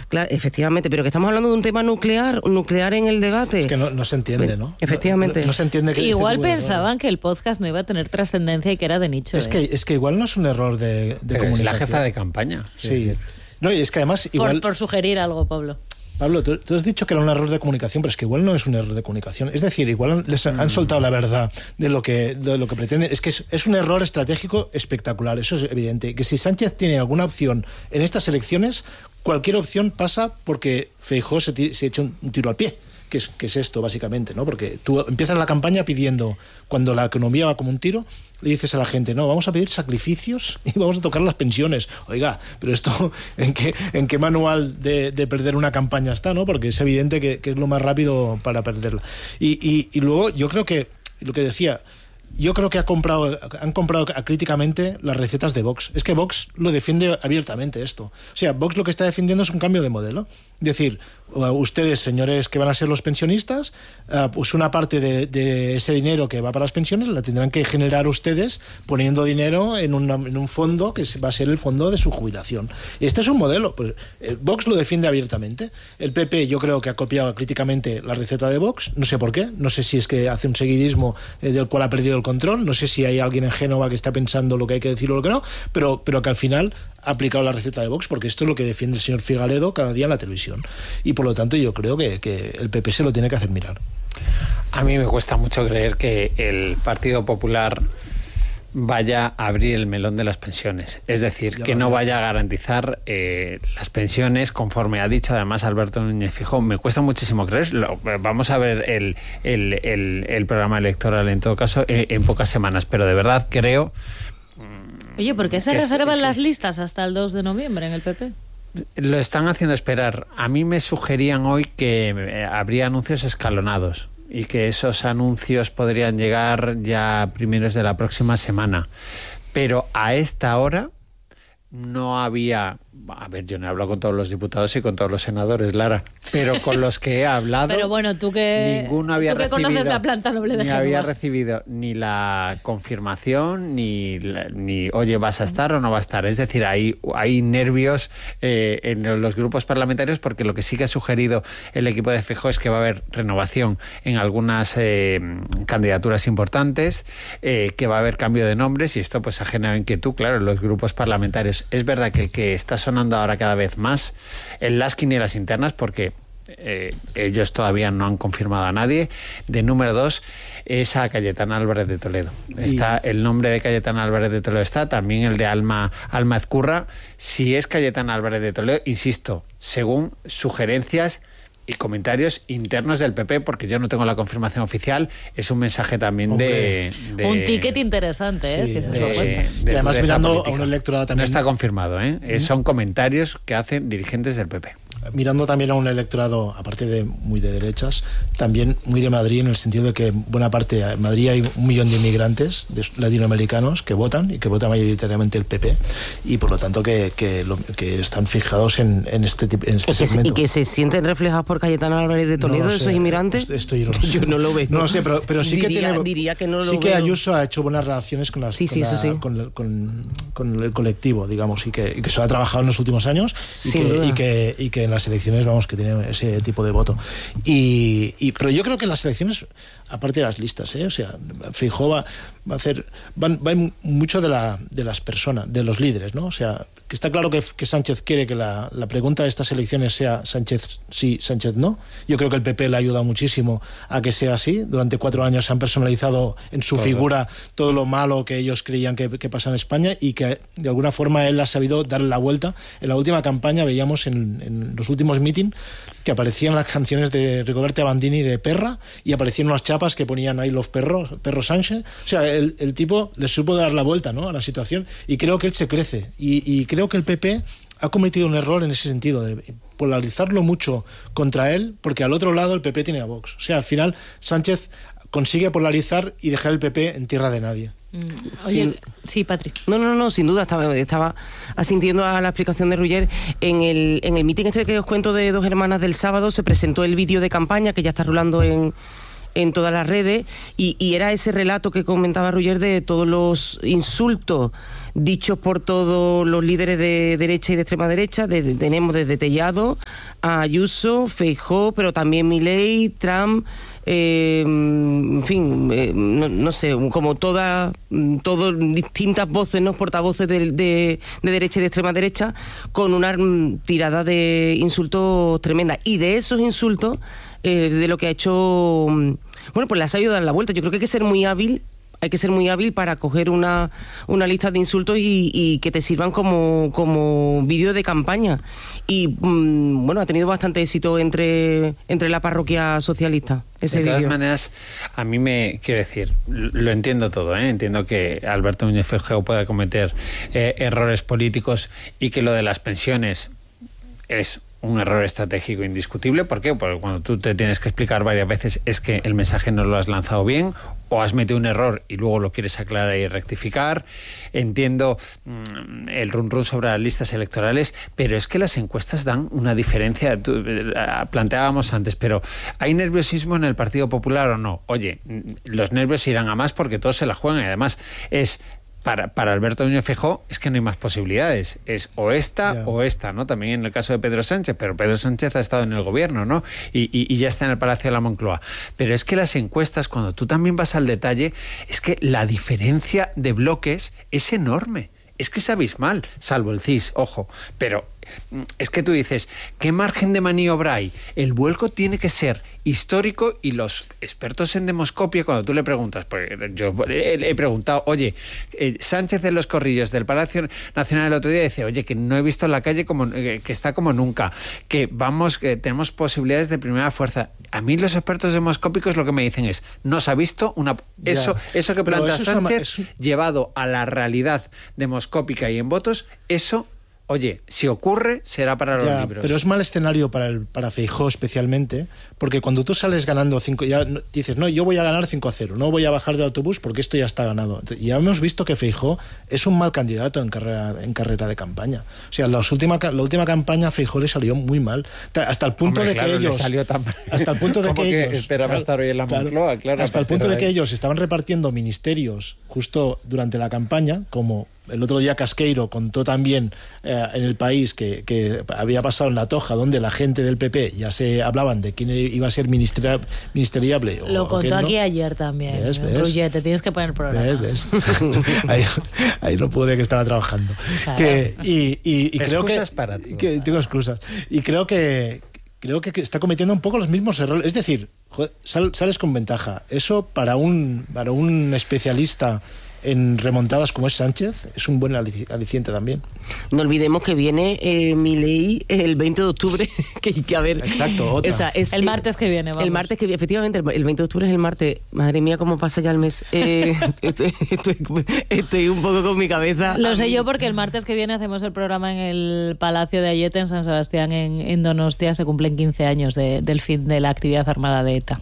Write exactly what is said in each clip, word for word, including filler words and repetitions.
Claro, efectivamente, pero que estamos hablando de un tema nuclear, nuclear en el debate. Es que no, no se entiende, ¿no? Efectivamente. No, no se entiende que igual este pensaban que el podcast no iba a tener trascendencia y que era de nicho. Es, ¿eh? que, es que igual no es un error de, de Pero comunicación. es la jefa de campaña. Sí. No, y es que además igual... Por, por sugerir algo, Pablo. Pablo, tú, tú has dicho que era un error de comunicación, pero es que igual no es un error de comunicación. Es decir, igual les han, han soltado la verdad de lo que, de lo que pretenden. Es que es, es un error estratégico espectacular, eso es evidente. Que si Sánchez tiene alguna opción en estas elecciones, cualquier opción pasa porque Feijóo se, ti, se echa un, un tiro al pie. Que es, que es esto, básicamente, ¿no? Porque tú empiezas la campaña pidiendo, cuando la economía va como un tiro, le dices a la gente, no, vamos a pedir sacrificios y vamos a tocar las pensiones. Oiga, pero esto, ¿en qué, en qué manual de, de perder una campaña está, no? Porque es evidente que, que es lo más rápido para perderla. Y, y, y luego, yo creo que, lo que decía, yo creo que ha comprado, han comprado críticamente las recetas de Vox. Es que Vox lo defiende abiertamente esto. O sea, Vox lo que está defendiendo es un cambio de modelo. Es decir, ustedes, señores que van a ser los pensionistas, pues una parte de, de ese dinero que va para las pensiones la tendrán que generar ustedes poniendo dinero en, una, en un fondo que va a ser el fondo de su jubilación. Este es un modelo. Pues, Vox lo defiende abiertamente. El P P yo creo que ha copiado críticamente la receta de Vox. No sé por qué. No sé si es que hace un seguidismo del cual ha perdido el control. No sé si hay alguien en Génova que está pensando lo que hay que decir o lo que no, pero, pero que al final ha aplicado la receta de Vox, porque esto es lo que defiende el señor Figueiredo cada día en la televisión. Y por lo tanto yo creo que, que el P P se lo tiene que hacer mirar. A mí me cuesta mucho creer que el Partido Popular vaya a abrir el melón de las pensiones. Es decir, ya que no vaya a garantizar eh, las pensiones conforme ha dicho además Alberto Núñez Feijóo. Me cuesta muchísimo creerlo. Vamos a ver el, el, el, el programa electoral en todo caso eh, en pocas semanas, pero de verdad creo... Oye, ¿por qué se que reservan es, las listas hasta el dos de noviembre en el P P? Lo están haciendo esperar. A mí me sugerían hoy que eh, habría anuncios escalonados y que esos anuncios podrían llegar ya primeros de la próxima semana. Pero a esta hora no había... A ver, yo no he hablado con todos los diputados y con todos los senadores, Lara, pero con los que he hablado... Pero bueno, tú que, ninguno había tú que recibido, conoces la planta noble de ni Génova. había recibido ni la confirmación, ni, ni oye, ¿vas a estar o no va a estar? Es decir, hay, hay nervios eh, en los grupos parlamentarios, porque lo que sí que ha sugerido el equipo de Feijóo es que va a haber renovación en algunas eh, candidaturas importantes, eh, que va a haber cambio de nombres, y esto pues ha generado inquietud, claro, en los grupos parlamentarios. Es verdad que el que está sonando ahora cada vez más en las quinielas internas, porque eh, ellos todavía no han confirmado a nadie, de número dos es a Cayetana Álvarez de Toledo. Está el nombre de Cayetana Álvarez de Toledo, está también el de Alma, Alma Ezcurra. Si es Cayetana Álvarez de Toledo, insisto, según sugerencias y comentarios internos del P P, porque yo no tengo la confirmación oficial, es un mensaje también de, de... Un ticket interesante, ¿eh? Sí, si esa de, es la apuesta. y además mirando política. A un electorado también... No está confirmado, ¿eh? ¿Mm? Son comentarios que hacen dirigentes del P P. Mirando también a un electorado, aparte de muy de derechas, también muy de Madrid, en el sentido de que buena parte, en Madrid hay un millón de inmigrantes de latinoamericanos que votan, y que votan mayoritariamente el P P, y por lo tanto que, que, lo, que están fijados en, en este, en este ¿Y que, segmento. ¿Y que se sienten reflejados por Cayetana Álvarez de Toledo, no sé, esos inmigrantes? Esto yo, no sé. Yo no lo veo. No lo sé, pero, pero sí diría, que tiene... Diría que no lo sí que veo. Ayuso ha hecho buenas relaciones con, las, sí, con, sí, la, sí. con, con, con el colectivo, digamos, y que, y que se ha trabajado en los últimos años, y Sin que, duda. y, que, y que en las elecciones, vamos, que tiene ese tipo de voto. Y, y pero yo creo que en las elecciones, aparte de las listas, ¿eh? O sea, Feijóo va, va a hacer, va, va mucho de la de las personas, de los líderes, ¿no? O sea, que está claro que, que Sánchez quiere que la, la pregunta de estas elecciones sea Sánchez sí, Sánchez no. Yo creo que el P P le ha ayudado muchísimo a que sea así. Durante cuatro años se han personalizado en su todo. figura todo lo malo que ellos creían que, que pasa en España, y que de alguna forma él ha sabido darle la vuelta. En la última campaña veíamos en, en los últimos meetings que aparecían las canciones de Rigoberta Bandini de Perra, y aparecían unas chapas que ponían ahí los perros, Perro Sánchez. O sea, el, el tipo le supo dar la vuelta, ¿no?, a la situación, y creo que él se crece. Y, y creo que el P P ha cometido un error en ese sentido, de polarizarlo mucho contra él, porque al otro lado el P P tiene a Vox. O sea, al final Sánchez consigue polarizar y dejar el P P en tierra de nadie. Mm. Oye, sí, sí, Patri. No, no, no, sin duda, estaba, estaba asintiendo a la explicación de Ruller. En el, en el meeting este que os cuento de Dos Hermanas del sábado, se presentó el vídeo de campaña que ya está rulando en, en todas las redes, y, y era ese relato que comentaba Ruller de todos los insultos dichos por todos los líderes de derecha y de extrema derecha. De, de, tenemos desde Tellado a Ayuso, Feijóo, pero también Milei, Trump, eh, en fin, eh, no, no sé, como todas, todas distintas voces, ¿no? Portavoces de, de, de derecha y de extrema derecha, con una tirada de insultos tremenda. Y de esos insultos, eh, de lo que ha hecho, bueno, pues le ha sabido dar la vuelta. Yo creo que hay que ser muy hábil. Hay que ser muy hábil para coger una, una lista de insultos y, y que te sirvan como, como vídeo de campaña. Y mmm, bueno, ha tenido bastante éxito entre, entre la parroquia socialista, ese vídeo. De todas maneras, a mí me, quiero decir, lo entiendo todo, ¿eh? Entiendo que Alberto Núñez Feijóo pueda cometer eh, errores políticos y que lo de las pensiones es un error estratégico indiscutible. ¿Por qué? Porque cuando tú te tienes que explicar varias veces es que el mensaje no lo has lanzado bien o has metido un error y luego lo quieres aclarar y rectificar. Entiendo mmm, el run run sobre las listas electorales, pero es que las encuestas dan una diferencia. Tú, eh, planteábamos antes, pero ¿hay nerviosismo en el Partido Popular o no? Oye, los nervios irán a más porque todos se la juegan y además es... Para, para Alberto Núñez Feijóo es que no hay más posibilidades. Es o esta yeah. o esta, ¿no? También en el caso de Pedro Sánchez, pero Pedro Sánchez ha estado en el gobierno, ¿no? Y, y, y ya está en el Palacio de la Moncloa. Pero es que las encuestas, cuando tú también vas al detalle, es que la diferencia de bloques es enorme. Es que es abismal, salvo el C I S, ojo. Pero es que tú dices, ¿qué margen de maniobra hay? El vuelco tiene que ser histórico y los expertos en demoscopia, cuando tú le preguntas, pues yo he, he preguntado, oye, eh, Sánchez en los corrillos del Palacio Nacional el otro día dice, oye, que no he visto la calle como eh, que está como nunca, que vamos, que tenemos posibilidades de primera fuerza. A mí los expertos demoscópicos lo que me dicen es, no se ha visto una... Eso, eso que plantea eso Sánchez, es una... es... llevado a la realidad demoscópica y en votos, eso... Oye, si ocurre, será para los ya, libros. Pero es mal escenario para el para Feijóo especialmente, porque cuando tú sales ganando cinco, ya dices, no, yo voy a ganar cinco a cero, no voy a bajar de autobús porque esto ya está ganado. Y ya hemos visto que Feijóo es un mal candidato en carrera en carrera de campaña. O sea, la última, la última campaña a Feijóo le salió muy mal. Hasta el punto Hombre, de claro, que ellos... Le salió tan... Hasta el punto de que, que ellos... esperaba claro, estar hoy en la Moncloa, claro. claro hasta el punto de que ellos estaban repartiendo ministerios justo durante la campaña, como... El otro día Casqueiro contó también eh, en El País que, que había pasado en La Toja, donde la gente del P P ya se hablaban de quién iba a ser ministerial, ministeriable. Lo o, contó o aquí no. ayer también. ¿Ves, ves? Roger, te tienes que poner el programa. ¿Ves, ves? ahí, ahí no pude, que estaba trabajando. Claro. Que, y y, y creo que, para todo. que tengo excusas. Y creo que creo que está cometiendo un poco los mismos errores. Es decir, joder, sal, sales con ventaja. Eso para un para un especialista en remontadas como es Sánchez, es un buen aliciente también. No olvidemos que viene eh, Milei el veinte de octubre, que hay que ver. Exacto, otra. O sea, es, el martes que viene, vamos. El martes que viene, efectivamente, el veinte de octubre es el martes. Madre mía, cómo pasa ya el mes. Eh, estoy, estoy, estoy un poco con mi cabeza. Lo sé yo porque el martes que viene hacemos el programa en el Palacio de Ayete, en San Sebastián, en, en Donostia. Se cumplen quince años de, del fin de la actividad armada de ETA.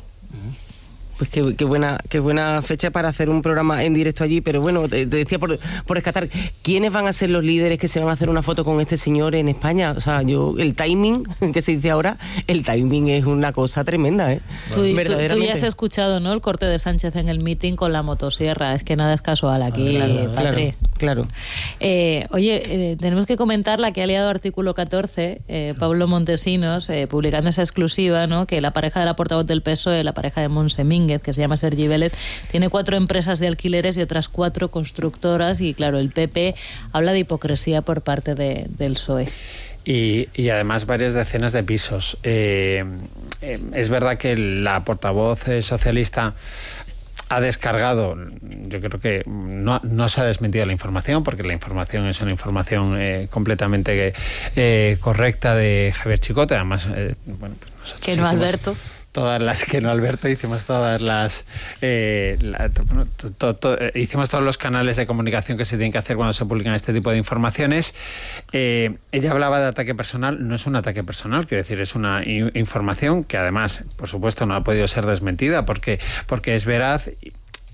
Pues qué, qué buena qué buena fecha para hacer un programa en directo allí, pero bueno, te, te decía por, por rescatar, ¿quiénes van a ser los líderes que se van a hacer una foto con este señor en España? O sea, yo, el timing, que se dice ahora, el timing es una cosa tremenda, ¿eh? Tú, Verdaderamente. Tú, tú ya has escuchado, ¿no?, el corte de Sánchez en el meeting con la motosierra, es que nada es casual aquí, claro, eh, Patri. Claro, claro. Eh, oye, eh, tenemos que comentar la que ha liado Artículo catorce, eh, Pablo Montesinos, eh, publicando esa exclusiva, ¿no?, que la pareja de la portavoz del P S O E, la pareja de Montse Mínguez, que se llama Sergi Vélez, tiene cuatro empresas de alquileres y otras cuatro constructoras, y claro, el P P habla de hipocresía por parte de, del P S O E. Y, y además varias decenas de pisos. Eh, eh, es verdad que la portavoz eh, socialista ha descargado, yo creo que no, no se ha desmentido la información, porque la información es una información eh, completamente eh, correcta de Javier Chicote, además, eh, bueno, pues nosotros que no hicimos Alberto. Todas las que no Alberto, hicimos todas las eh, la, to, to, to, hicimos todos los canales de comunicación que se tienen que hacer cuando se publican este tipo de informaciones. Eh, ella hablaba de ataque personal, no es un ataque personal, quiero decir, es una información que además, por supuesto, no ha podido ser desmentida porque, porque es veraz.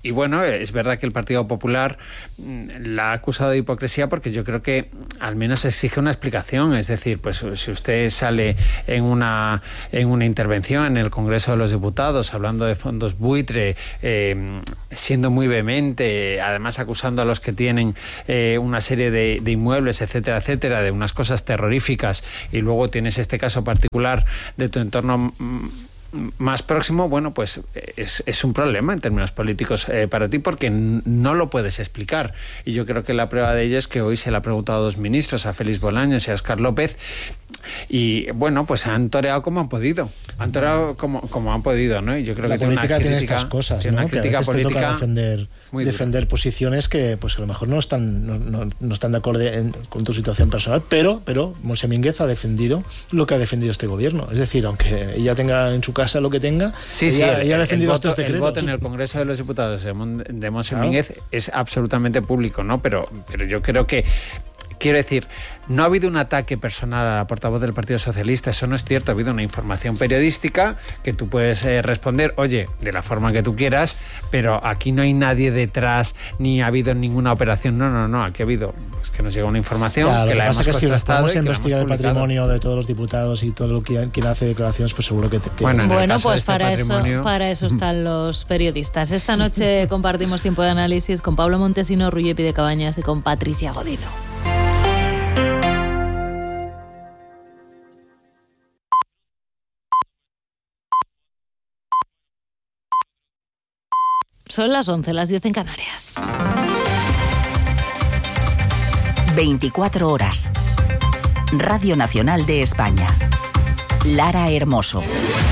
y bueno, es verdad que el Partido Popular la ha acusado de hipocresía porque yo creo que al menos exige una explicación. Es decir, pues si usted sale en una, en una intervención en el Congreso de los Diputados hablando de fondos buitre, eh, siendo muy vehemente, además acusando a los que tienen eh, una serie de, de inmuebles, etcétera, etcétera, de unas cosas terroríficas, y luego tienes este caso particular de tu entorno más próximo, bueno, pues es, es un problema en términos políticos eh, para ti, porque no lo puedes explicar. Y yo creo que la prueba de ello es que hoy se le ha preguntado a dos ministros, a Félix Bolaños y a Óscar López, y bueno, pues han toreado como han podido. Han toreado como, como han podido, ¿no? Y yo creo la que política tiene, una tiene crítica, estas cosas, tiene ¿no? una crítica que a veces política te toca defender, defender posiciones que pues a lo mejor no están, no, no, no están de acuerdo en, con tu situación personal, pero, pero Monse Mínguez ha defendido lo que ha defendido este gobierno. Es decir, aunque ella tenga en su casa lo que tenga, sí, ella, sí, el, ella ha defendido el estos voto, decretos. El voto en el Congreso de los Diputados de, Mon, de Monse claro. Mínguez es absolutamente público, ¿no? Pero, pero yo creo que, quiero decir, no ha habido un ataque personal a la portavoz del Partido Socialista, eso no es cierto. Ha habido una información periodística que tú puedes eh, responder, oye, de la forma que tú quieras, pero aquí no hay nadie detrás, ni ha habido ninguna operación. No, no, no, aquí ha habido, pues que nos llega una información, claro, que la hemos que contrastado. Si investigar el patrimonio de todos los diputados y todo lo que quien hace declaraciones, pues seguro que... Te, que bueno, bueno pues este para, patrimonio... eso, para eso están los periodistas. Esta noche compartimos tiempo de análisis con Pablo Montesino, Rui Epi de Cabañas y con Patricia Godino. Son las once, las diez en Canarias. veinticuatro horas. Radio Nacional de España. Lara Hermoso.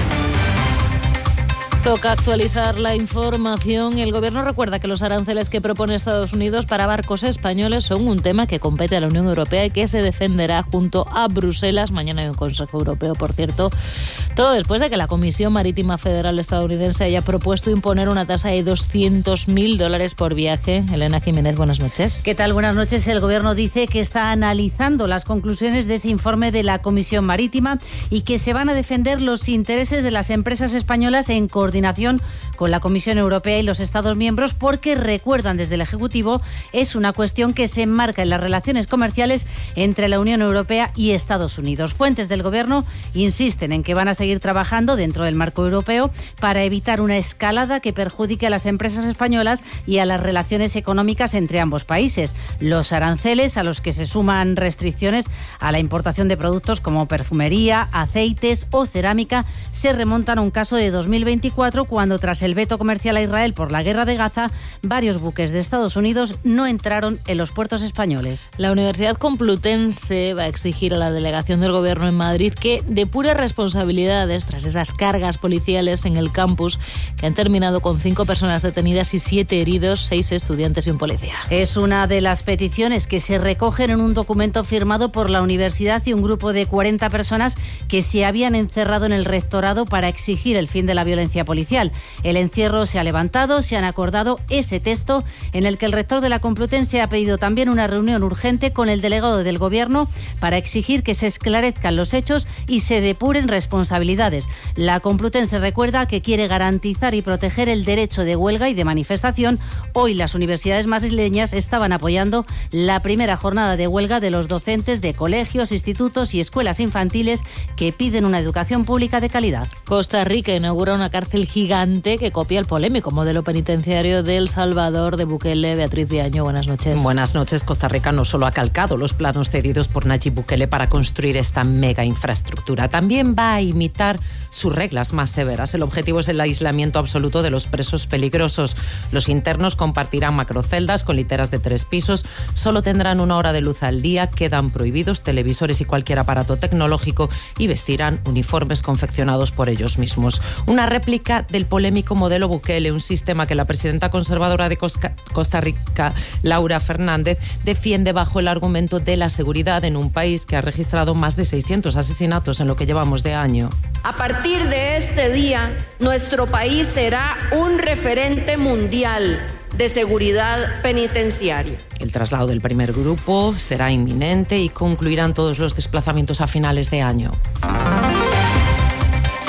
Toca actualizar la información. El Gobierno recuerda que los aranceles que propone Estados Unidos para barcos españoles son un tema que compete a la Unión Europea y que se defenderá junto a Bruselas. Mañana hay un Consejo Europeo, por cierto. Todo después de que la Comisión Marítima Federal estadounidense haya propuesto imponer una tasa de doscientos mil dólares por viaje. Elena Jiménez, buenas noches. ¿Qué tal? Buenas noches. El Gobierno dice que está analizando las conclusiones de ese informe de la Comisión Marítima y que se van a defender los intereses de las empresas españolas en coordinación con la Comisión Europea y los Estados miembros, porque recuerdan desde el Ejecutivo es una cuestión que se enmarca en las relaciones comerciales entre la Unión Europea y Estados Unidos. Fuentes del Gobierno insisten en que van a seguir trabajando dentro del marco europeo para evitar una escalada que perjudique a las empresas españolas y a las relaciones económicas entre ambos países. Los aranceles, a los que se suman restricciones a la importación de productos como perfumería, aceites o cerámica, se remontan a un caso de dos mil veinticuatro, cuando tras el veto comercial a Israel por la guerra de Gaza, varios buques de Estados Unidos no entraron en los puertos españoles. La Universidad Complutense va a exigir a la delegación del Gobierno en Madrid que depure responsabilidades tras esas cargas policiales en el campus que han terminado con cinco personas detenidas y siete heridos, seis estudiantes y un policía. Es una de las peticiones que se recogen en un documento firmado por la universidad y un grupo de cuarenta personas que se habían encerrado en el rectorado para exigir el fin de la violencia policial. El encierro se ha levantado, se han acordado ese texto en el que el rector de la Complutense ha pedido también una reunión urgente con el delegado del Gobierno para exigir que se esclarezcan los hechos y se depuren responsabilidades. La Complutense recuerda que quiere garantizar y proteger el derecho de huelga y de manifestación. Hoy las universidades madrileñas estaban apoyando la primera jornada de huelga de los docentes de colegios, institutos y escuelas infantiles que piden una educación pública de calidad. Costa Rica inaugura una cárcel gigante que copia el polémico modelo penitenciario de El Salvador de Bukele. Beatriz Viaño, buenas noches. Buenas noches. Costa Rica no solo ha calcado los planos cedidos por Nayib Bukele para construir esta mega infraestructura, también va a imitar sus reglas más severas. El objetivo es el aislamiento absoluto de los presos peligrosos. Los internos compartirán macroceldas con literas de tres pisos, solo tendrán una hora de luz al día, quedan prohibidos televisores y cualquier aparato tecnológico y vestirán uniformes confeccionados por ellos mismos. Una réplica del polémico modelo Bukele, un sistema que la presidenta conservadora de Costa Rica, Laura Fernández, defiende bajo el argumento de la seguridad en un país que ha registrado más de seiscientos asesinatos en lo que llevamos de año. A partir de este día, nuestro país será un referente mundial de seguridad penitenciaria. El traslado del primer grupo será inminente y concluirán todos los desplazamientos a finales de año.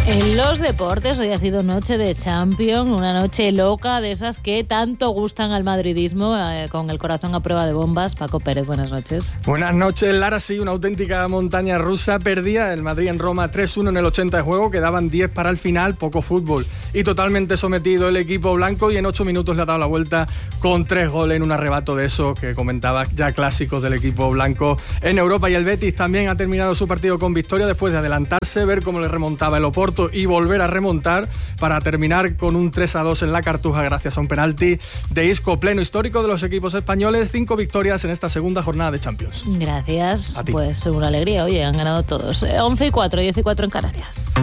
En los deportes, hoy ha sido noche de Champions, una noche loca de esas que tanto gustan al madridismo, eh, con el corazón a prueba de bombas. Paco Pérez, buenas noches. Buenas noches, Lara. Sí, una auténtica montaña rusa. Perdía el Madrid en Roma tres uno en el ochenta de juego, quedaban diez para el final, poco fútbol. Y totalmente sometido el equipo blanco, y en ocho minutos le ha dado la vuelta con tres goles en un arrebato de esos que comentaba, ya clásicos del equipo blanco en Europa. Y el Betis también ha terminado su partido con victoria después de adelantarse, ver cómo le remontaba el Oporto y volver a remontar para terminar con un tres a dos en la Cartuja gracias a un penalti de Isco. Pleno histórico de los equipos españoles, cinco victorias en esta segunda jornada de Champions. Gracias, pues una alegría, oye, han ganado todos. once y cuatro, diez y cuatro en Canarias.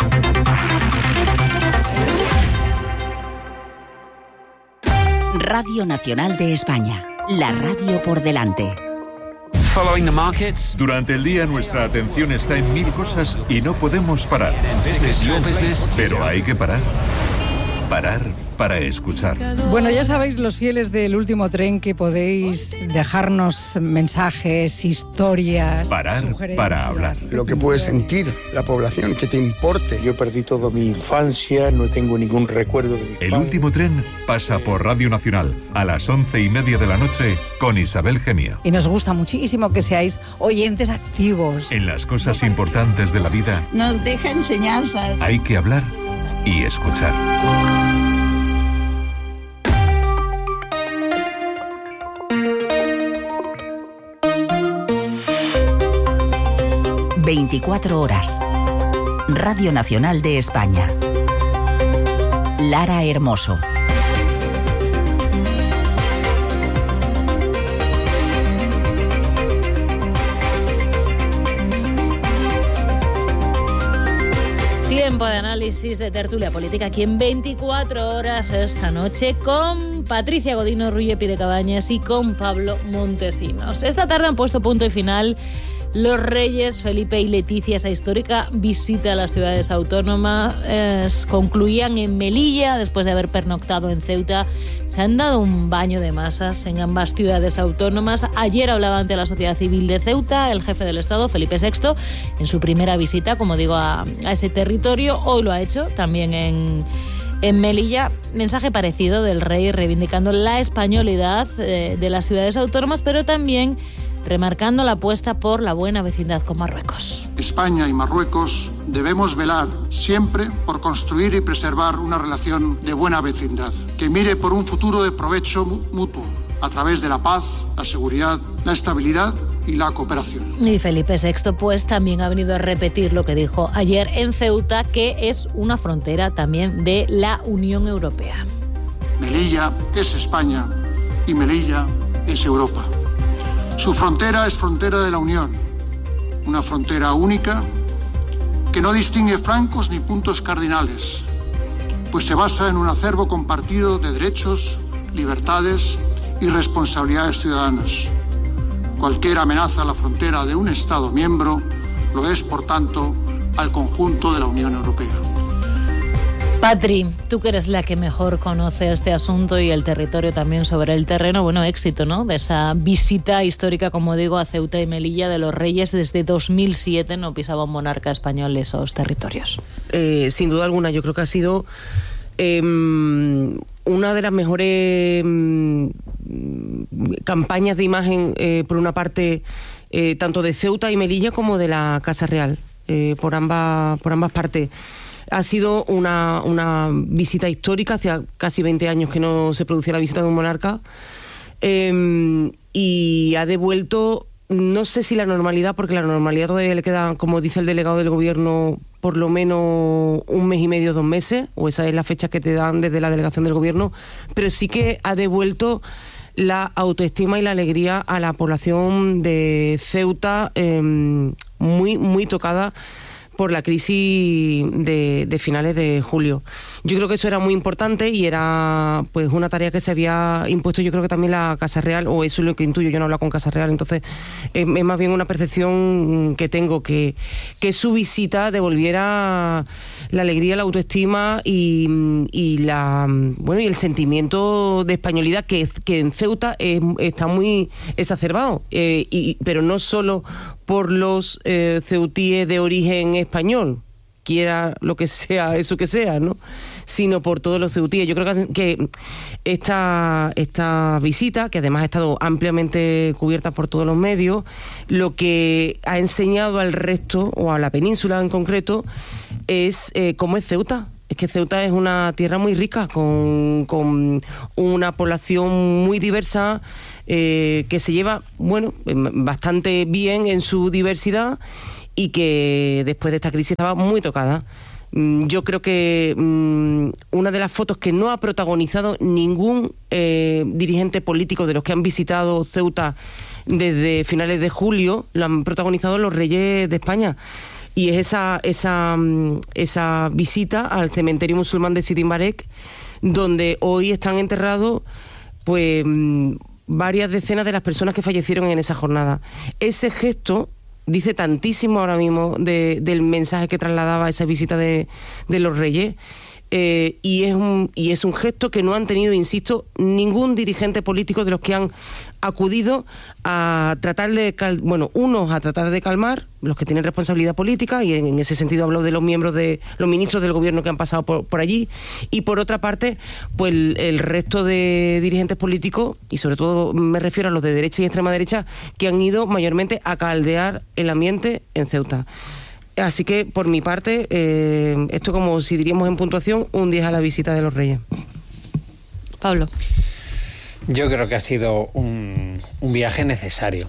Radio Nacional de España, la radio por delante. Following the markets. Durante el día nuestra atención está en mil cosas y no podemos parar. Pero hay que parar. Parar para escuchar. Bueno, ya sabéis, los fieles del Último Tren, que podéis dejarnos mensajes, historias, parar para hablar. Lo que puede sentir la población, que te importe. Yo perdí toda mi infancia, no tengo ningún recuerdo de mi El padre. Último Tren pasa por Radio Nacional a las once y media de la noche con Isabel Gemio. Y nos gusta muchísimo que seáis oyentes activos. En las cosas importantes de la vida nos deja enseñanzas. Hay que hablar y escuchar. veinticuatro horas. Radio Nacional de España. Lara Hermoso. Tiempo de análisis, de tertulia política aquí en veinticuatro horas esta noche con Patricia Godino, Ruy Epi de Cabañas y con Pablo Montesinos. Esta tarde han puesto punto y final los reyes Felipe y Leticia. Esa histórica visita a las ciudades autónomas eh, concluían en Melilla después de haber pernoctado en Ceuta. Se han dado un baño de masas en ambas ciudades autónomas. Ayer hablaba ante la sociedad civil de Ceuta el jefe del Estado, Felipe sexto, en su primera visita, como digo, a, a ese territorio. Hoy lo ha hecho también en, en Melilla. Mensaje parecido del rey, reivindicando la españolidad eh, de las ciudades autónomas, pero también remarcando la apuesta por la buena vecindad con Marruecos. España y Marruecos debemos velar siempre por construir y preservar una relación de buena vecindad, que mire por un futuro de provecho mutuo, a través de la paz, la seguridad, la estabilidad y la cooperación. Y Felipe sexto pues también ha venido a repetir lo que dijo ayer en Ceuta, que es una frontera también de la Unión Europea. Melilla es España y Melilla es Europa. Su frontera es frontera de la Unión, una frontera única que no distingue flancos ni puntos cardinales, pues se basa en un acervo compartido de derechos, libertades y responsabilidades ciudadanas. Cualquier amenaza a la frontera de un Estado miembro lo es, por tanto, al conjunto de la Unión Europea. Patri, tú que eres la que mejor conoce este asunto y el territorio también sobre el terreno, bueno, éxito, ¿no?, de esa visita histórica, como digo, a Ceuta y Melilla de los Reyes. Desde dos mil siete no pisaba un monarca español esos territorios. Eh, sin duda alguna, yo creo que ha sido eh, una de las mejores eh, campañas de imagen, eh, por una parte, eh, tanto de Ceuta y Melilla como de la Casa Real, eh, por ambas, por ambas partes. Ha sido una, una visita histórica, hacía casi veinte años que no se producía la visita de un monarca, eh, y ha devuelto, no sé si la normalidad, porque la normalidad todavía le queda, como dice el delegado del gobierno, por lo menos un mes y medio, dos meses, o esa es la fecha que te dan desde la delegación del gobierno, pero sí que ha devuelto la autoestima y la alegría a la población de Ceuta, eh, muy, muy tocada por la crisis de, de finales de julio. Yo creo que eso era muy importante y era pues una tarea que se había impuesto, yo creo que también la Casa Real, o eso es lo que intuyo, yo no he hablado con Casa Real, entonces es, es más bien una percepción que tengo, que, que su visita devolviera la alegría, la autoestima y, y la bueno y el sentimiento de españolidad que, que en Ceuta es, está muy exacerbado, eh, y, pero no solo por los eh, ceutíes de origen español, quiera lo que sea eso que sea, ¿no? Sino por todos los ceutíes. Yo creo que, que esta, esta visita, que además ha estado ampliamente cubierta por todos los medios, lo que ha enseñado al resto, o a la península en concreto, es eh, cómo es Ceuta. Es que Ceuta es una tierra muy rica, con, con una población muy diversa, eh, que se lleva, bueno, bastante bien en su diversidad, y que después de esta crisis estaba muy tocada. Yo creo que um, una de las fotos que no ha protagonizado ningún eh, dirigente político de los que han visitado Ceuta desde finales de julio, lo han protagonizado los reyes de España. Y es esa, esa, esa visita al cementerio musulmán de Sidi Barek, donde hoy están enterrados pues varias decenas de las personas que fallecieron en esa jornada. Ese gesto dice tantísimo ahora mismo de, del mensaje que trasladaba esa visita de, de los reyes, eh, y, es un, y es un gesto que no han tenido, insisto, ningún dirigente político de los que han acudido a tratar de, cal, bueno, unos a tratar de calmar, los que tienen responsabilidad política, y en, en ese sentido hablo de los miembros de los ministros del gobierno que han pasado por, por allí, y por otra parte, pues el, el resto de dirigentes políticos, y sobre todo me refiero a los de derecha y extrema derecha, que han ido mayormente a caldear el ambiente en Ceuta. Así que, por mi parte, eh, esto, como si diríamos en puntuación, un diez a la visita de los reyes. Pablo. Yo creo que ha sido un, un viaje necesario.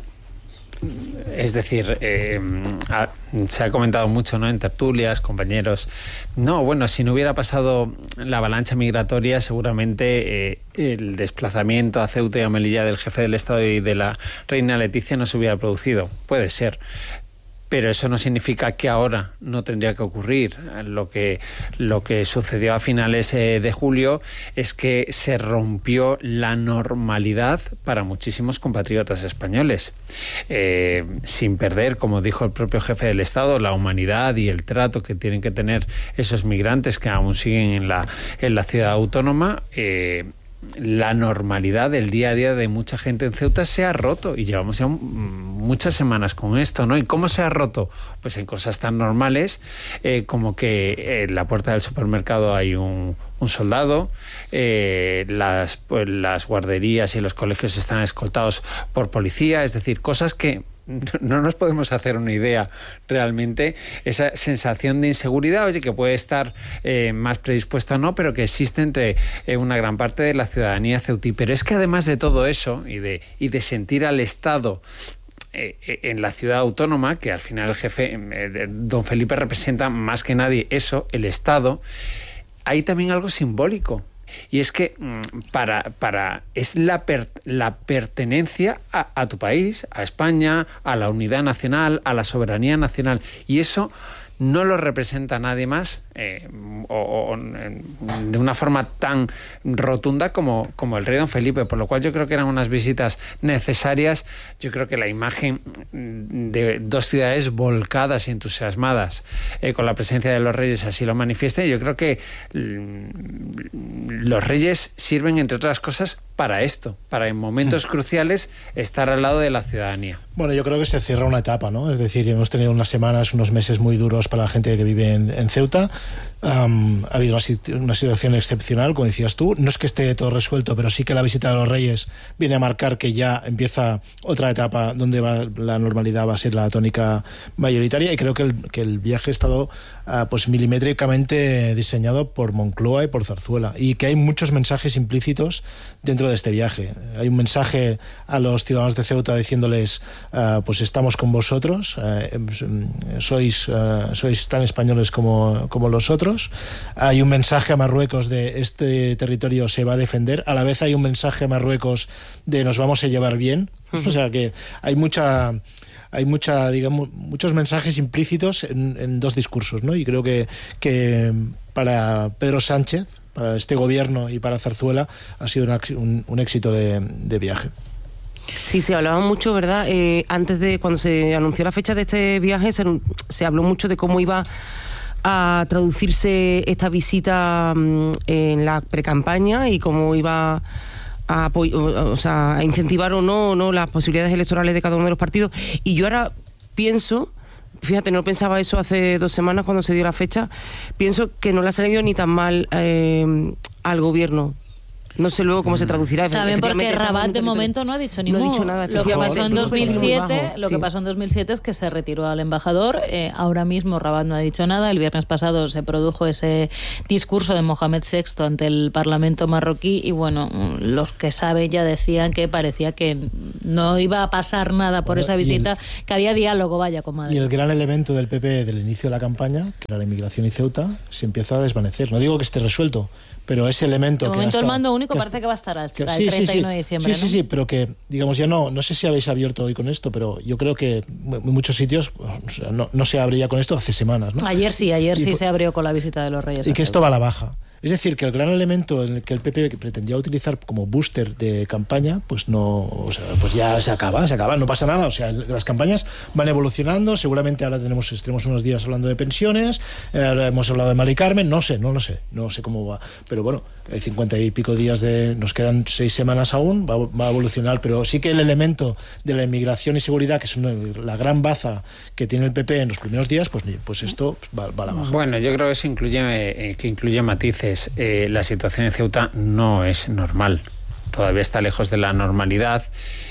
Es decir, eh, ha, se ha comentado mucho, ¿no?, en tertulias, compañeros. No, bueno, si no hubiera pasado la avalancha migratoria, seguramente eh, el desplazamiento a Ceuta y a Melilla del jefe del Estado y de la reina Leticia no se hubiera producido. Puede ser. Pero eso no significa que ahora no tendría que ocurrir. Lo que, lo que sucedió a finales eh, de julio es que se rompió la normalidad para muchísimos compatriotas españoles, eh, sin perder, como dijo el propio jefe del Estado, la humanidad y el trato que tienen que tener esos migrantes que aún siguen en la, en la ciudad autónoma. eh, La normalidad del día a día de mucha gente en Ceuta se ha roto, y llevamos ya muchas semanas con esto, ¿no? ¿Y cómo se ha roto? Pues en cosas tan normales eh, como que en la puerta del supermercado hay un, un soldado, eh, las, pues, las guarderías y los colegios están escoltados por policía, es decir, cosas que no nos podemos hacer una idea realmente, esa sensación de inseguridad, oye, que puede estar eh, más predispuesta o no, pero que existe entre eh, una gran parte de la ciudadanía ceutí. Pero es que además de todo eso, y de, y de sentir al Estado eh, en la ciudad autónoma, que al final el jefe, eh, don Felipe, representa más que nadie eso, el Estado, hay también algo simbólico. Y es que para, para es la, per, la pertenencia a, a tu país, a España, a la unidad nacional, a la soberanía nacional. Y eso no lo representa nadie más eh, o, o de una forma tan rotunda como, como el rey don Felipe, por lo cual yo creo que eran unas visitas necesarias. Yo creo que la imagen de dos ciudades volcadas y entusiasmadas eh, con la presencia de los reyes así lo manifiesta, y yo creo que los reyes sirven, entre otras cosas, para esto, para en momentos cruciales estar al lado de la ciudadanía. Bueno, yo creo que se cierra una etapa, ¿no? Es decir, hemos tenido unas semanas, unos meses muy duros para la gente que vive en, en Ceuta. Um, ha habido una, una situación excepcional, como decías tú. No es que esté todo resuelto, pero sí que la visita de los Reyes viene a marcar que ya empieza otra etapa donde va, la normalidad va a ser la tónica mayoritaria, y creo que el, que el viaje ha estado uh, pues milimétricamente diseñado por Moncloa y por Zarzuela, y que hay muchos mensajes implícitos dentro de este viaje. Hay un mensaje a los ciudadanos de Ceuta diciéndoles uh, pues estamos con vosotros, uh, sois, uh, sois tan españoles como, como los otros. Hay un mensaje a Marruecos de este territorio se va a defender. A la vez hay un mensaje a Marruecos de nos vamos a llevar bien. Uh-huh. O sea que hay mucha... hay mucha, digamos, muchos mensajes implícitos en, en dos discursos, ¿no? Y creo que, que para Pedro Sánchez, para este gobierno y para Zarzuela ha sido un, un, un éxito de, de viaje. Sí, se hablaba mucho, ¿verdad? Eh, antes de, cuando se anunció la fecha de este viaje, se, se habló mucho de cómo iba a traducirse esta visita um, en la precampaña y cómo iba a, o sea, a incentivar o no, o no las posibilidades electorales de cada uno de los partidos. Y yo ahora pienso fíjate, no pensaba eso hace dos semanas cuando se dio la fecha. Pienso que no le ha salido ni tan mal eh, al gobierno. No sé luego cómo se traducirá. También porque Rabat de momento no ha dicho ni no mu. ha dicho nada. Lo que pasó en dos mil siete, lo sí. que pasó en dos mil siete es que se retiró al embajador. Eh, ahora mismo Rabat no ha dicho nada. El viernes pasado se produjo ese discurso de Mohamed sexto ante el Parlamento marroquí y bueno, los que saben ya decían que parecía que no iba a pasar nada por bueno, esa visita, el, que había diálogo, vaya, con Madrid. Y el gran elemento del P P del inicio de la campaña, que era la inmigración y Ceuta, se empieza a desvanecer. No digo que esté resuelto, pero ese elemento... De que momento hasta, el mando único que parece que va a estar hasta que, el sí, treinta y uno sí, sí. de diciembre, Sí, ¿no? sí, sí, pero que, digamos, ya no, no sé si habéis abierto hoy con esto, pero yo creo que en muchos sitios o sea, no, no se abría con esto hace semanas, ¿no? Ayer sí, ayer y, sí se abrió con la visita de los Reyes. Y que esto va a la baja. Es decir, que el gran elemento en el que el P P pretendía utilizar como booster de campaña, pues no, o sea, pues ya se acaba, se acaba, no pasa nada. O sea, las campañas van evolucionando. Seguramente ahora tenemos, tenemos unos días hablando de pensiones, eh, ahora hemos hablado de Mari Carmen, no sé, no lo sé, no sé cómo va. Pero bueno, hay cincuenta y pico días de, nos quedan seis semanas aún, va, va a evolucionar. Pero sí que el elemento de la inmigración y seguridad, que es una, la gran baza que tiene el P P en los primeros días, pues, pues esto va, va a la baja. Bueno, yo creo que eso incluye, eh, que incluye matices. Eh, la situación en Ceuta no es normal, todavía está lejos de la normalidad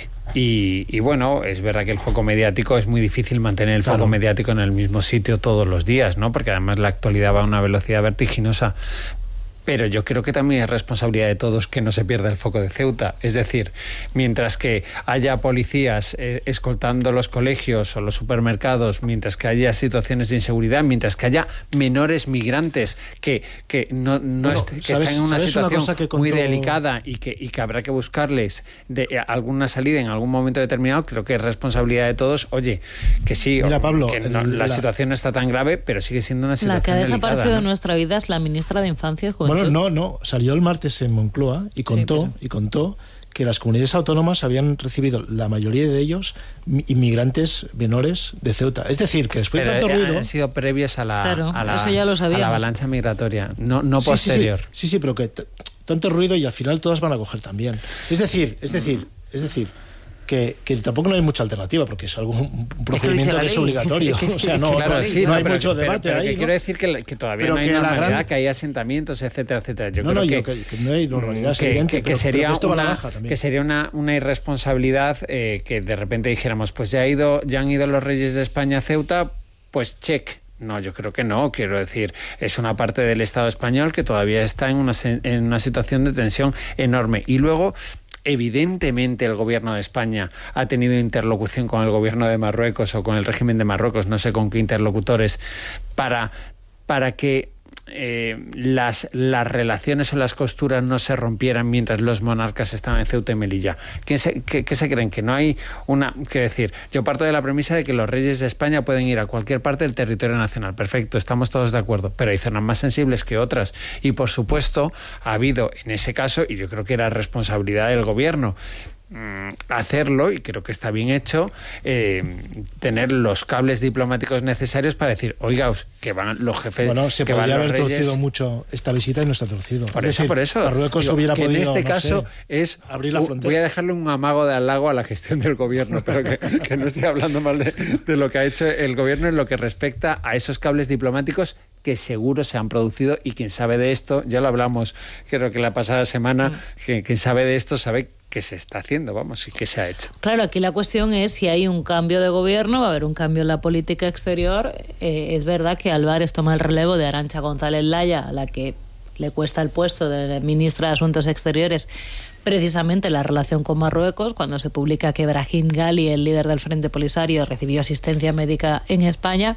y, y bueno, es verdad que el foco mediático es muy difícil mantener el claro. foco mediático en el mismo sitio todos los días, ¿no? Porque además la actualidad va a una velocidad vertiginosa. Pero yo creo que también es responsabilidad de todos que no se pierda el foco de Ceuta. Es decir, mientras que haya policías eh, escoltando los colegios o los supermercados, mientras que haya situaciones de inseguridad, mientras que haya menores migrantes que, que, no, no bueno, est que ¿sabes, están en una situación una contó... muy delicada y que, y que habrá que buscarles de, eh, alguna salida en algún momento determinado, creo que es responsabilidad de todos. Oye, que sí, Mira, o, Pablo, que no, el, la, la situación no está tan grave, pero sigue siendo una situación delicada. La que ha desaparecido delicada, de ¿no? nuestra vida es la ministra de Infancia y Juventud. Bueno, no, no, salió el martes en Moncloa y contó, sí, pero... y contó que las comunidades autónomas habían recibido, la mayoría de ellos, inmigrantes menores de Ceuta. Es decir, que después pero de tanto ruido... han sido previos a la, claro, a la, eso ya lo a la avalancha migratoria, no, no sí, posterior. Sí, sí, sí, sí, pero que tanto ruido y al final todas van a coger también. Es decir, es decir, es decir... Que, que tampoco no hay mucha alternativa, porque es algo, un procedimiento que, que es obligatorio. O sea, no, claro, no, sí, no no, hay pero, mucho pero, debate pero, pero ahí. Que ¿no? quiero decir que, que todavía pero no hay que normalidad, gran... que hay asentamientos, etcétera, etcétera. Yo no, creo no, que, yo, que, que no hay normalidad, es que, evidente, que, pero, que sería pero esto una, va a la baja también. Que sería una, una irresponsabilidad eh, que de repente dijéramos, pues ya, ha ido, ya han ido los Reyes de España a Ceuta, pues check. No, yo creo que no. Quiero decir, es una parte del Estado español que todavía está en una, en una situación de tensión enorme. Y luego... Evidentemente el gobierno de España ha tenido interlocución con el gobierno de Marruecos o con el régimen de Marruecos, no sé con qué interlocutores, para, para que eh, las, las relaciones o las costuras no se rompieran mientras los monarcas estaban en Ceuta y Melilla. ¿Qué se, qué, qué se creen? Que no hay una... Quiero decir, yo parto de la premisa de que los reyes de España pueden ir a cualquier parte del territorio nacional. Perfecto, estamos todos de acuerdo, pero hay zonas más sensibles que otras. Y por supuesto, ha habido en ese caso, y yo creo que era responsabilidad del gobierno, hacerlo, y creo que está bien hecho, eh, tener los cables diplomáticos necesarios para decir, oigaos, que van los jefes... Bueno, se que podría van haber los reyes... torcido mucho esta visita y no está torcido. Por es eso, decir, por eso. Marruecos Digo, hubiera que podido, en este no caso sé, es... abrir la frontera. Voy a dejarle un amago de halago a la gestión del gobierno, pero que, que no estoy hablando mal de, de lo que ha hecho el gobierno en lo que respecta a esos cables diplomáticos que seguro se han producido, y quien sabe de esto, ya lo hablamos creo que la pasada semana, que quien sabe de esto sabe que se está haciendo, vamos, y que se ha hecho. Claro, aquí la cuestión es si hay un cambio de gobierno, va a haber un cambio en la política exterior. Eh, es verdad que Álvarez toma el relevo de Arantxa González Laya, a la que le cuesta el puesto de ministra de Asuntos Exteriores, precisamente la relación con Marruecos, cuando se publica que Brahim Ghali, el líder del Frente Polisario, recibió asistencia médica en España.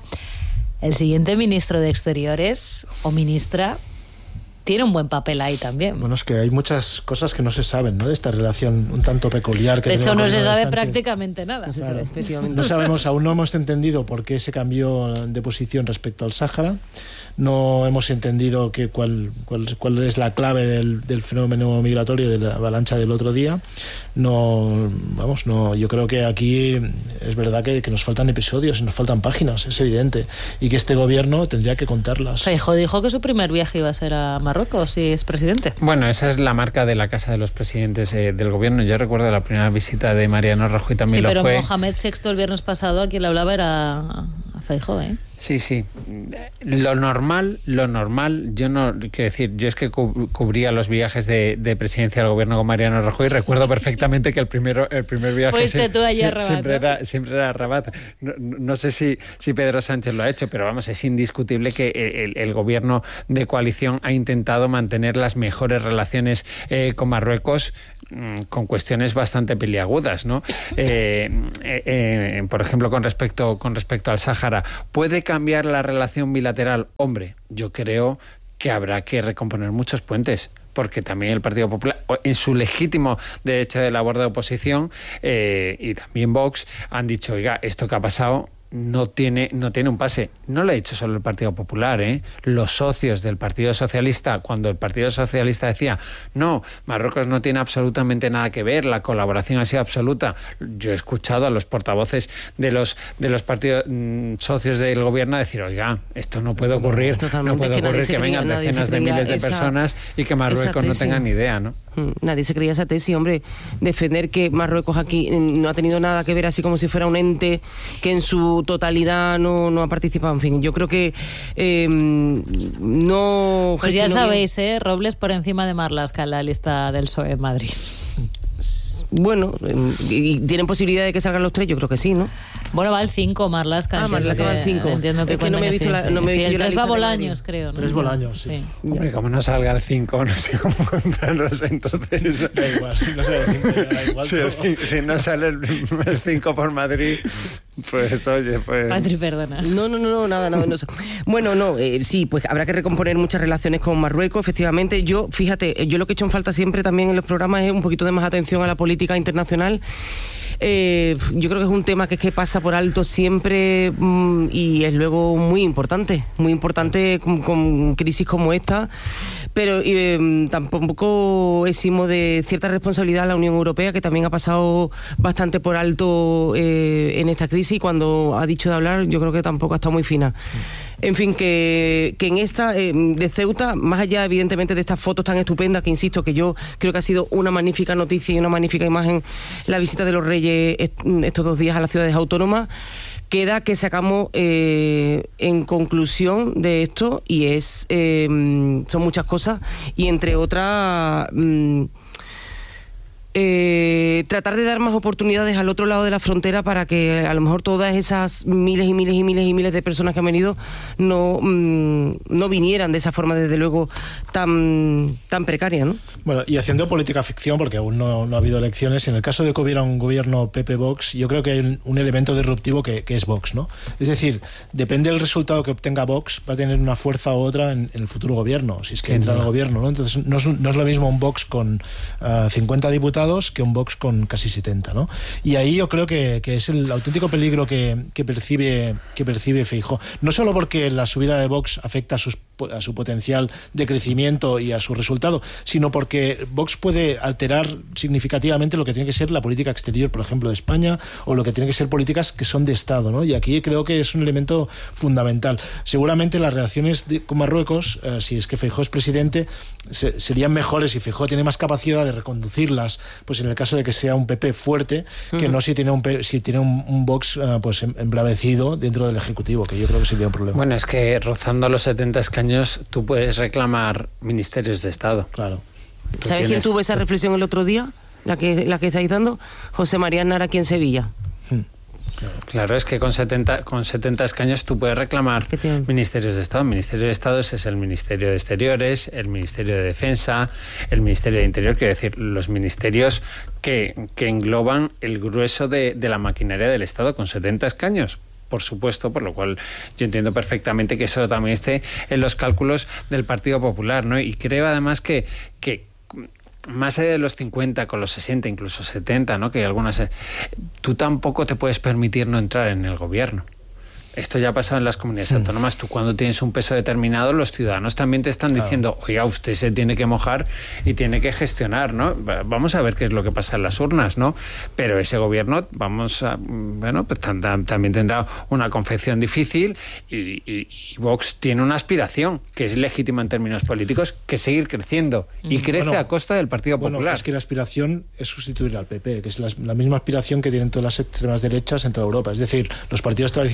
El siguiente ministro de Exteriores o ministra tiene un buen papel ahí también. Bueno, es que hay muchas cosas que no se saben, ¿no?, de esta relación un tanto peculiar. Que de hecho, no se sabe Sánchez. prácticamente nada. Claro. No sabemos, aún no hemos entendido por qué se cambió de posición respecto al Sáhara. No hemos entendido que cuál, cuál, cuál es la clave del, del fenómeno migratorio, de la avalancha del otro día. No, vamos, no. Yo creo que aquí es verdad que, que nos faltan episodios, nos faltan páginas, es evidente, y que este gobierno tendría que contarlas. Feijóo dijo que su primer viaje iba a ser a Marruecos, si es presidente. Bueno, esa es la marca de la Casa de los Presidentes eh, del gobierno. Yo recuerdo la primera visita de Mariano Rajoy, también sí, lo pero fue. Mohamed sexto el viernes pasado, a quien le hablaba era a Feijóo, ¿eh? Sí, sí. Lo normal, lo normal, yo no, quiero decir, yo es que cu- cubría los viajes de, de presidencia del gobierno con Mariano Rajoy y recuerdo perfectamente que el primero, el primer viaje Fuiste se- tú allí se- a Rabat, siempre, ¿no? era, siempre era a Rabat. No, no sé si, si Pedro Sánchez lo ha hecho, pero vamos, es indiscutible que el, el gobierno de coalición ha intentado mantener las mejores relaciones eh, con Marruecos, con cuestiones bastante peliagudas, ¿no? Eh, eh, eh, por ejemplo, con respecto, con respecto al Sáhara, ¿puede cambiar la relación bilateral? Hombre, yo creo que habrá que recomponer muchos puentes, porque también el Partido Popular, en su legítimo derecho de labor de oposición, eh, y también Vox, han dicho, oiga, esto que ha pasado no tiene, no tiene un pase. No lo ha hecho solo el Partido Popular, ¿eh? Los socios del Partido Socialista, cuando el Partido Socialista decía, no, Marruecos no tiene absolutamente nada que ver, la colaboración ha sido absoluta. Yo he escuchado a los portavoces de los de los partidos mmm, socios del gobierno decir, oiga, esto no puede ocurrir, Totalmente, no puede que nadie ocurrir se que creía- vengan nadie se decenas de creía miles de esa- personas y que Marruecos esa no tesis. tengan ni idea, ¿no? Mm, Nadie se creía esa tesis, hombre. Defender que Marruecos aquí eh, no ha tenido nada que ver, así como si fuera un ente que en su totalidad no, no ha participado. En fin, yo creo que eh, no... Pues ya gestionó sabéis, ¿eh? Robles por encima de Marlaska en la lista del P S O E en Madrid. Bueno, eh, ¿y tienen posibilidad de que salgan los tres? Yo creo que sí, ¿no? Bueno, va el cinco, Marlaska. Ah, entiendo Marlaska va que- al cinco. Entiendo que Es que no me he cuentan visto así, la- sí. no me he Sí, visto el yo la tres lista va de Bolaños, Madrid. creo, ¿no? Tres Bolaños, sí. Hombre, como no salga el cinco, no sé cómo contarlos entonces. Da igual, si no sale el cinco, ya da igual Si, todo. el- si no sale el cinco por Madrid, pues oye, pues... Patri, perdona. No, no, no, no, nada, nada. No sé. Bueno, no, eh, sí, pues habrá que recomponer muchas relaciones con Marruecos, efectivamente. Yo, fíjate, yo lo que he hecho en falta siempre también en los programas es un poquito de más atención a la política internacional. Eh, yo creo que es un tema que es que pasa por alto siempre mm, y es luego muy importante, muy importante con, con crisis como esta, pero eh, tampoco eximo de cierta responsabilidad a la Unión Europea, que también ha pasado bastante por alto eh, en esta crisis, y cuando ha dicho de hablar yo creo que tampoco ha estado muy fina. En fin, que, que en esta eh, de Ceuta, más allá evidentemente de estas fotos tan estupendas, que insisto que yo creo que ha sido una magnífica noticia y una magnífica imagen la visita de los Reyes est- estos dos días a las ciudades autónomas, queda que sacamos eh, en conclusión de esto, y es eh, son muchas cosas, y entre otras... mm, Eh, tratar de dar más oportunidades al otro lado de la frontera para que a lo mejor todas esas miles y miles y miles y miles de personas que han venido no, mmm, no vinieran de esa forma, desde luego, tan, tan precaria, ¿no? Bueno, y haciendo política ficción, porque aún no, no ha habido elecciones, en el caso de que hubiera un gobierno P P-Vox, yo creo que hay un, un elemento disruptivo que, que es Vox, ¿no? Es decir, depende del resultado que obtenga Vox, va a tener una fuerza u otra en, en el futuro gobierno, si es que Sin entra duda. al gobierno, ¿no? Entonces no es, no es lo mismo un Vox con uh, cincuenta diputados que un Vox con casi setenta, ¿no? Y ahí yo creo que, que es el auténtico peligro que, que percibe que percibe Feijóo. No solo porque la subida de Vox afecta a sus a su potencial de crecimiento y a su resultado, sino porque Vox puede alterar significativamente lo que tiene que ser la política exterior, por ejemplo, de España, o lo que tiene que ser políticas que son de Estado, ¿no? Y aquí creo que es un elemento fundamental. Seguramente las relaciones de, con Marruecos, eh, si es que Feijóo es presidente, se, serían mejores, y Feijóo tiene más capacidad de reconducirlas, pues en el caso de que sea un P P fuerte, que Ujú. no si tiene un, P- si tiene un, un Vox eh, pues em- embravecido dentro del Ejecutivo, que yo creo que sería un problema. Bueno, es que rozando los setenta escaños tú puedes reclamar ministerios de Estado. Claro. Tú ¿Sabes quién tienes- tuvo esa reflexión el otro día? La que, la que estáis dando, José María Aznar aquí en Sevilla. Claro, es que con setenta, con setenta escaños tú puedes reclamar ministerios de Estado. El Ministerio de Estado es el Ministerio de Exteriores, el Ministerio de Defensa, el Ministerio de Interior, quiero decir, los ministerios que, que engloban el grueso de, de la maquinaria del Estado con setenta escaños. Por supuesto, por lo cual yo entiendo perfectamente que eso también esté en los cálculos del Partido Popular, ¿no? Y creo además que, que más allá de los cincuenta, con los sesenta, incluso setenta, ¿no? Que hay algunas... Tú tampoco te puedes permitir no entrar en el gobierno. Esto ya ha pasado en las comunidades Mm. autónomas. Tú cuando tienes un peso determinado, los ciudadanos también te están Claro. diciendo, oiga, usted se tiene que mojar y tiene que gestionar, ¿no? Va- Vamos a ver qué es lo que pasa en las urnas, ¿no? Pero ese gobierno, vamos a... Bueno, pues tam- tam- también tendrá una confección difícil, y, y- y Vox tiene una aspiración, que es legítima en términos políticos, que es seguir creciendo. Y Mm. crece Bueno, a costa del Partido Bueno, Popular. es que la aspiración es sustituir al P P, que es la, la misma aspiración que tienen todas las extremas derechas en toda Europa. Es decir, los partidos tradicionales de la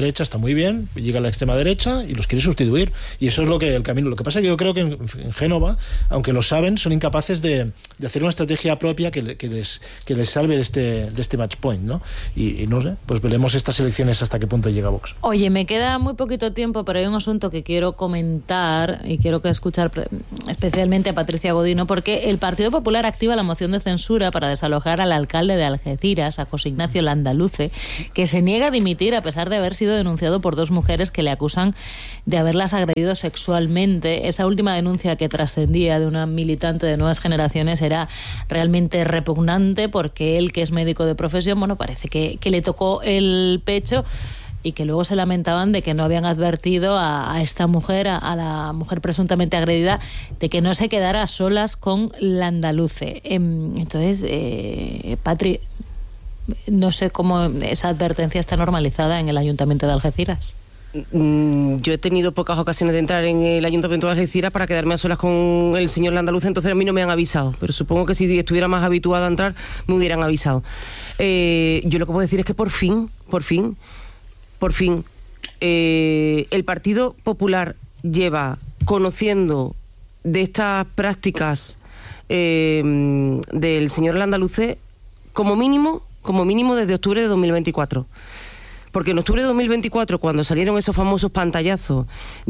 derecha está muy bien, llega la extrema derecha y los quiere sustituir. Y eso es lo que el camino. Lo que pasa es que yo creo que en, en Génova, aunque lo saben, son incapaces de, de hacer una estrategia propia que, que, les, que les salve de este, de este match point, ¿no? Y, y no sé, pues veremos estas elecciones hasta qué punto llega Vox. Oye, me queda muy poquito tiempo, pero hay un asunto que quiero comentar y quiero que escuchar especialmente a Patricia Godino, porque el Partido Popular activa la moción de censura para desalojar al alcalde de Algeciras, a José Ignacio Landaluce, que se niega a dimitir a pesar de haber sido denunciado por dos mujeres que le acusan de haberlas agredido sexualmente. Esa última denuncia que trascendía de una militante de Nuevas Generaciones era realmente repugnante, porque él, que es médico de profesión, bueno, parece que, que le tocó el pecho y que luego se lamentaban de que no habían advertido a, a esta mujer, a, a la mujer presuntamente agredida, de que no se quedara a solas con Landaluce. Entonces, eh, Patri, no sé cómo esa advertencia está normalizada en el Ayuntamiento de Algeciras. Yo he tenido pocas ocasiones de entrar en el Ayuntamiento de Algeciras para quedarme a solas con el señor Landaluce, entonces a mí no me han avisado, pero supongo que si estuviera más habituada a entrar me hubieran avisado. Eh, yo lo que puedo decir es que por fin, por fin, por fin, eh, el Partido Popular lleva conociendo de estas prácticas eh, del señor Landaluce como mínimo, como mínimo desde octubre de dos mil veinticuatro. Porque en octubre de dos mil veinticuatro, cuando salieron esos famosos pantallazos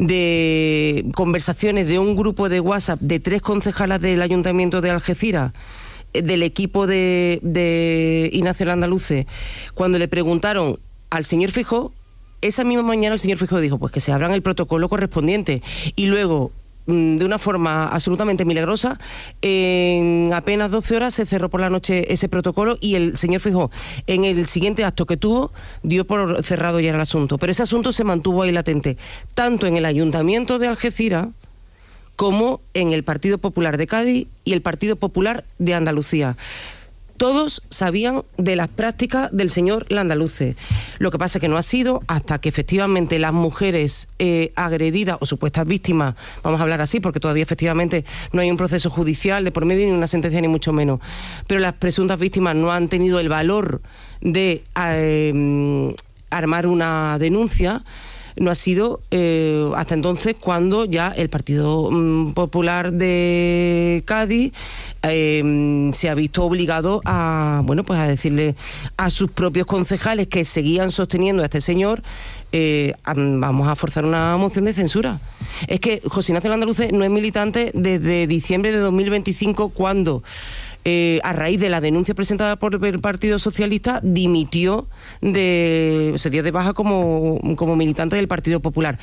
de conversaciones de un grupo de WhatsApp de tres concejalas del Ayuntamiento de Algeciras, del equipo de, de Ignacio Landaluce, cuando le preguntaron al señor Feijóo, esa misma mañana el señor Feijóo dijo pues que se abran el protocolo correspondiente. Y luego, de una forma absolutamente milagrosa, en apenas doce horas se cerró por la noche ese protocolo y el señor Feijóo, en el siguiente acto que tuvo, dio por cerrado ya el asunto. Pero ese asunto se mantuvo ahí latente, tanto en el Ayuntamiento de Algeciras como en el Partido Popular de Cádiz y el Partido Popular de Andalucía. Todos sabían de las prácticas del señor Landaluce. Lo que pasa es que no ha sido hasta que efectivamente las mujeres eh, agredidas o supuestas víctimas, vamos a hablar así porque todavía efectivamente no hay un proceso judicial de por medio ni una sentencia ni mucho menos, pero las presuntas víctimas no han tenido el valor de eh, armar una denuncia. No ha sido eh, hasta entonces cuando ya el Partido mm, Popular de Cádiz eh, se ha visto obligado a, bueno, pues a decirle a sus propios concejales que seguían sosteniendo a este señor, eh, a, vamos a forzar una moción de censura. Es que José Ignacio Landaluce no es militante desde diciembre de dos mil veinticinco, cuando Eh, a raíz de la denuncia presentada por el Partido Socialista, dimitió, de, se dio de baja como, como militante del Partido Popular.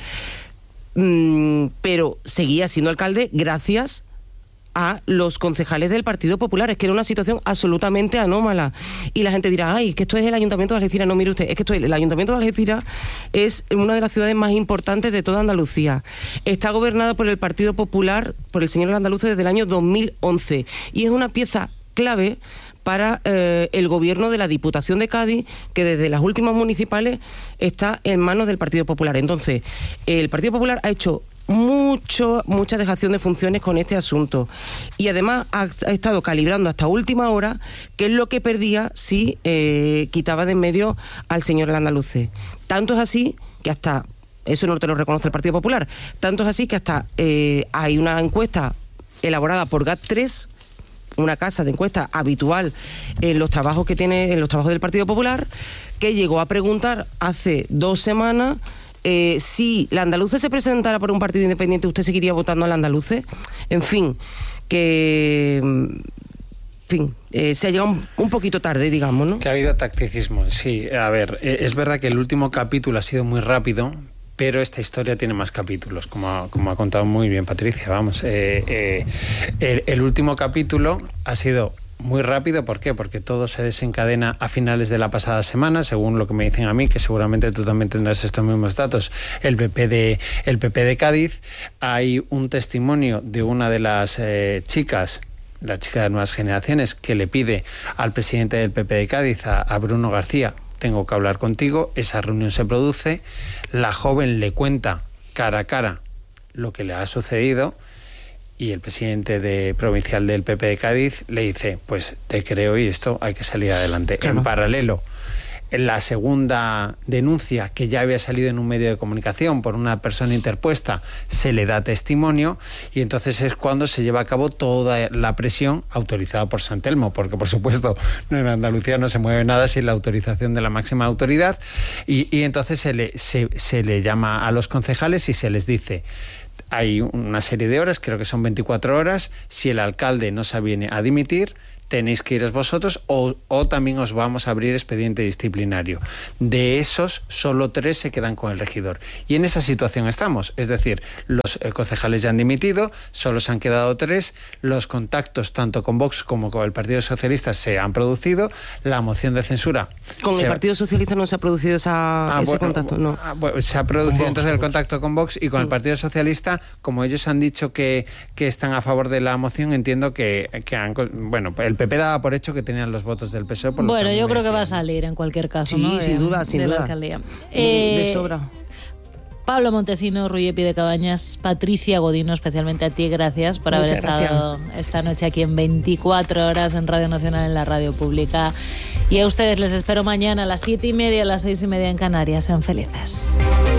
Mm, pero seguía siendo alcalde gracias a los concejales del Partido Popular. Es que era una situación absolutamente anómala. Y la gente dirá, ay, que esto es el Ayuntamiento de Algeciras. No, mire usted, es que esto es, el Ayuntamiento de Algeciras es una de las ciudades más importantes de toda Andalucía. Está gobernada por el Partido Popular, por el señor Landaluce, desde el año dos mil once. Y es una pieza clave para eh, el gobierno de la Diputación de Cádiz, que desde las últimas municipales está en manos del Partido Popular. Entonces, el Partido Popular ha hecho mucho, mucha dejación de funciones con este asunto. Y además ha, ha estado calibrando hasta última hora qué es lo que perdía si eh, quitaba de en medio al señor Landaluce. Tanto es así que hasta, eso no te lo reconoce el Partido Popular, tanto es así que hasta eh, hay una encuesta elaborada por GAT tres, una casa de encuesta habitual en los trabajos que tiene, en los trabajos del Partido Popular, que llegó a preguntar hace dos semanas eh, si Landaluce se presentara por un partido independiente, ¿usted seguiría votando a Landaluce? En fin, que en fin, eh, se ha llegado un, un poquito tarde, digamos, ¿no? Que ha habido tacticismo, sí. A ver, eh, es verdad que el último capítulo ha sido muy rápido, pero esta historia tiene más capítulos, como ha, como ha contado muy bien Patricia. Vamos, eh, eh, el, el último capítulo ha sido muy rápido. ¿Por qué? Porque todo se desencadena a finales de la pasada semana, según lo que me dicen a mí, que seguramente tú también tendrás estos mismos datos. El P P de, el P P de Cádiz, hay un testimonio de una de las eh, chicas, la chica de Nuevas Generaciones, que le pide al presidente del P P de Cádiz, a, a Bruno García, tengo que hablar contigo. Esa reunión se produce, la joven le cuenta cara a cara lo que le ha sucedido y el presidente de, provincial del P P de Cádiz le dice, pues te creo y esto hay que salir adelante. Claro. En paralelo, En la segunda denuncia, que ya había salido en un medio de comunicación por una persona interpuesta, se le da testimonio y entonces es cuando se lleva a cabo toda la presión autorizada por San Telmo, porque por supuesto en Andalucía no se mueve nada sin la autorización de la máxima autoridad y, y entonces se le, se, se le llama a los concejales y se les dice: hay una serie de horas, creo que son veinticuatro horas, si el alcalde no se viene a dimitir, tenéis que iros vosotros o, o también os vamos a abrir expediente disciplinario. De esos, solo tres se quedan con el regidor. Y en esa situación estamos. Es decir, los eh, concejales ya han dimitido, solo se han quedado tres, los contactos tanto con Vox como con el Partido Socialista se han producido, la moción de censura... ¿Con se... el Partido Socialista no se ha producido esa, ah, ese bueno, contacto? No. Ah, bueno, se ha producido entonces el contacto con Vox y con el Partido Socialista, como ellos han dicho que, que están a favor de la moción, entiendo que, que han... Bueno, el P P daba por hecho que tenían los votos del P S O E. Por bueno, yo creo decían. que va a salir en cualquier caso, sí, ¿no? sin de, duda, sin de duda. la alcaldía. De, Eh, de sobra. Pablo Montesinos, Ruyepi de Cabañas, Patricia Godino, especialmente a ti, gracias por Muchas haber estado gracias. esta noche aquí en veinticuatro horas en Radio Nacional, en la radio pública. Y a ustedes les espero mañana a las siete y media, a las seis y media en Canarias. Sean felices.